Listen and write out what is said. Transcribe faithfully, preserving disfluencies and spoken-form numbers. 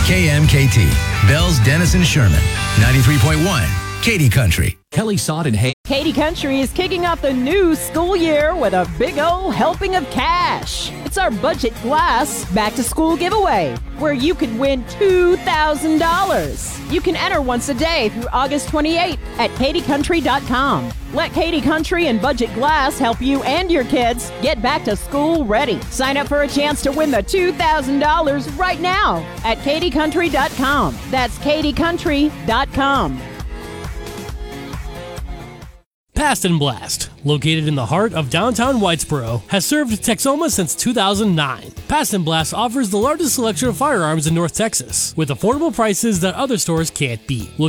K M K T, Bells, Denison, Sherman, ninety-three point one, Katy Country. Kelly Sod and Hay. Katy Country is kicking off the new school year with a big ol' helping of cash. It's our Budget Glass Back to School giveaway, where you could win two thousand dollars. You can enter once a day through August twenty-eighth at katy country dot com. Let Katy Country and Budget Glass help you and your kids get back to school ready. Sign up for a chance to win the two thousand dollars right now at katy country dot com. That's katy country dot com. Past and Blast, located in the heart of downtown Whitesboro, has served Texoma since two thousand nine. Past and Blast offers the largest selection of firearms in North Texas, with affordable prices that other stores can't beat.